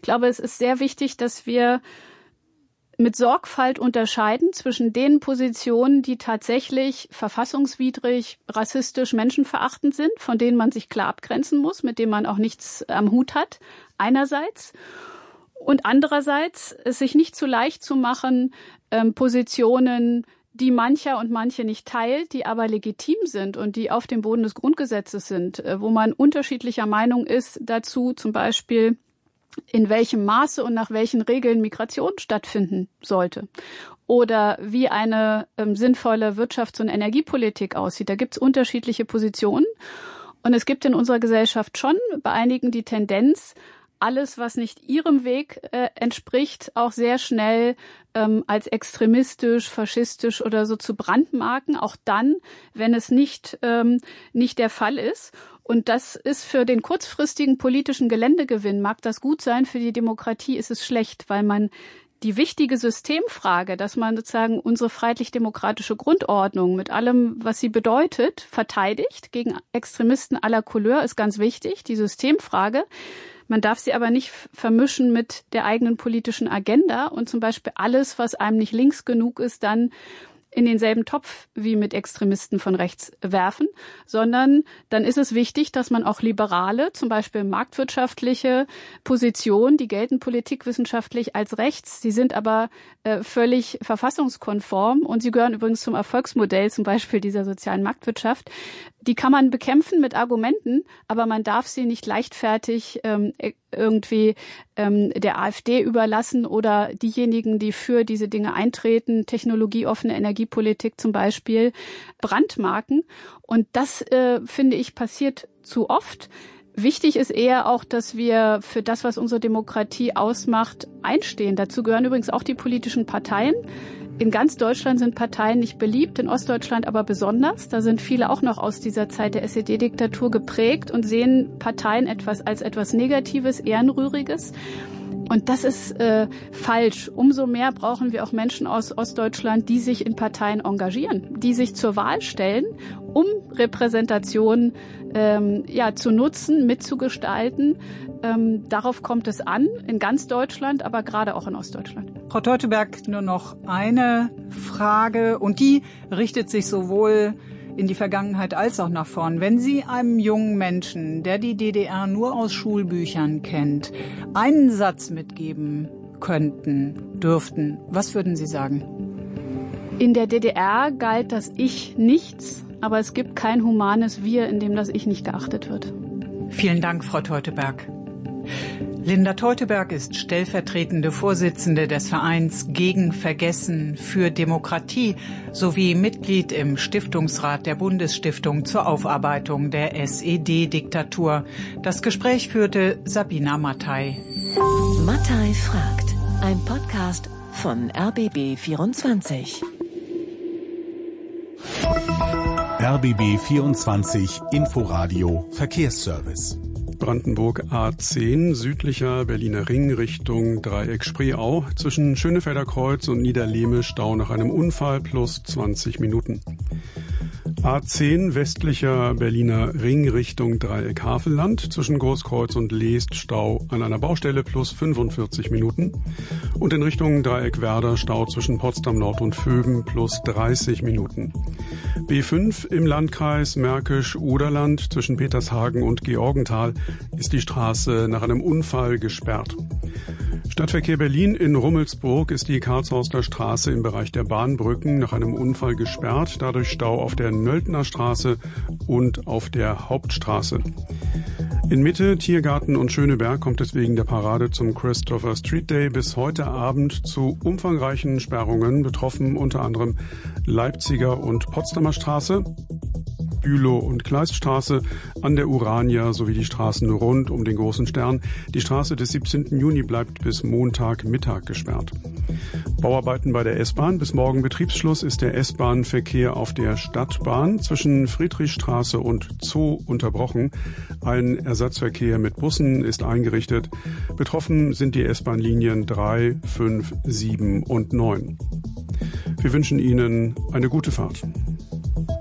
Ich glaube, es ist sehr wichtig, dass wir mit Sorgfalt unterscheiden zwischen den Positionen, die tatsächlich verfassungswidrig, rassistisch, menschenverachtend sind, von denen man sich klar abgrenzen muss, mit denen man auch nichts am Hut hat, einerseits. Und andererseits es sich nicht zu leicht zu machen, Positionen, die mancher und manche nicht teilt, die aber legitim sind und die auf dem Boden des Grundgesetzes sind, wo man unterschiedlicher Meinung ist dazu, zum Beispiel in welchem Maße und nach welchen Regeln Migration stattfinden sollte. Oder wie eine sinnvolle Wirtschafts- und Energiepolitik aussieht. Da gibt es unterschiedliche Positionen. Und es gibt in unserer Gesellschaft schon bei einigen die Tendenz, alles, was nicht ihrem Weg entspricht, auch sehr schnell als extremistisch, faschistisch oder so zu brandmarken, auch dann, wenn es nicht der Fall ist. Und das ist für den kurzfristigen politischen Geländegewinn, mag das gut sein, für die Demokratie ist es schlecht, weil man die wichtige Systemfrage, dass man sozusagen unsere freiheitlich-demokratische Grundordnung mit allem, was sie bedeutet, verteidigt gegen Extremisten aller Couleur, ist ganz wichtig, die Systemfrage. Man darf sie aber nicht vermischen mit der eigenen politischen Agenda und zum Beispiel alles, was einem nicht links genug ist, dann in denselben Topf wie mit Extremisten von rechts werfen, sondern dann ist es wichtig, dass man auch liberale, zum Beispiel marktwirtschaftliche Positionen, die gelten politikwissenschaftlich als rechts, die sind aber völlig verfassungskonform und sie gehören übrigens zum Erfolgsmodell, zum Beispiel dieser sozialen Marktwirtschaft. Die kann man bekämpfen mit Argumenten, aber man darf sie nicht leichtfertig irgendwie der AfD überlassen oder diejenigen, die für diese Dinge eintreten, technologieoffene Energiepolitik zum Beispiel, brandmarken. Und das, finde ich, passiert zu oft. Wichtig ist eher auch, dass wir für das, was unsere Demokratie ausmacht, einstehen. Dazu gehören übrigens auch die politischen Parteien. In ganz Deutschland sind Parteien nicht beliebt, in Ostdeutschland aber besonders. Da sind viele auch noch aus dieser Zeit der SED-Diktatur geprägt und sehen Parteien als etwas Negatives, Ehrenrühriges. Und das ist falsch. Umso mehr brauchen wir auch Menschen aus Ostdeutschland, die sich in Parteien engagieren, die sich zur Wahl stellen, um Repräsentation zu nutzen, mitzugestalten. Darauf kommt es an, in ganz Deutschland, aber gerade auch in Ostdeutschland. Frau Teuteberg, nur noch eine Frage und die richtet sich sowohl in die Vergangenheit als auch nach vorn. Wenn Sie einem jungen Menschen, der die DDR nur aus Schulbüchern kennt, einen Satz mitgeben dürften, was würden Sie sagen? In der DDR galt das Ich nichts, aber es gibt kein humanes Wir, in dem das Ich nicht geachtet wird. Vielen Dank, Frau Teuteberg. Linda Teuteberg ist stellvertretende Vorsitzende des Vereins Gegen Vergessen für Demokratie sowie Mitglied im Stiftungsrat der Bundesstiftung zur Aufarbeitung der SED-Diktatur. Das Gespräch führte Sabina Mattei. Mattei fragt, ein Podcast von RBB24. RBB24 Inforadio Verkehrsservice. Brandenburg A10, südlicher Berliner Ring Richtung Dreieck Spreeau. Zwischen Schönefelder Kreuz und Niederlehme Stau nach einem Unfall plus 20 Minuten. A10, westlicher Berliner Ring Richtung Dreieck Havelland. Zwischen Großkreuz und Leest Stau an einer Baustelle plus 45 Minuten. Und in Richtung Dreieck Werder Stau zwischen Potsdam Nord und Vöben plus 30 Minuten. B5 im Landkreis Märkisch-Oderland zwischen Petershagen und Georgenthal ist die Straße nach einem Unfall gesperrt. Stadtverkehr Berlin in Rummelsburg ist die Karlshorster Straße im Bereich der Bahnbrücken nach einem Unfall gesperrt, dadurch Stau auf der Nöldner Straße und auf der Hauptstraße. In Mitte, Tiergarten und Schöneberg kommt es wegen der Parade zum Christopher Street Day bis heute Abend zu umfangreichen Sperrungen, betroffen unter anderem Leipziger und Potsdamer Straße, Bülow- und Kleiststraße, an der Urania sowie die Straßen rund um den Großen Stern. Die Straße des 17. Juni bleibt bis Montagmittag gesperrt. Bauarbeiten bei der S-Bahn. Bis morgen Betriebsschluss ist der S-Bahn-Verkehr auf der Stadtbahn zwischen Friedrichstraße und Zoo unterbrochen. Ein Ersatzverkehr mit Bussen ist eingerichtet. Betroffen sind die S-Bahn-Linien 3, 5, 7 und 9. Wir wünschen Ihnen eine gute Fahrt.